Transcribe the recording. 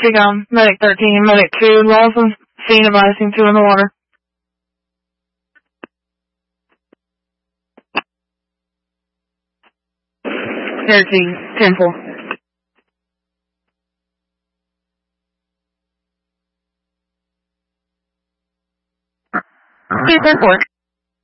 Seacom, Medic 13, Medic 2, Lawson, scene of icing, 2 in the water. Cherokee, 10-4. Super 4.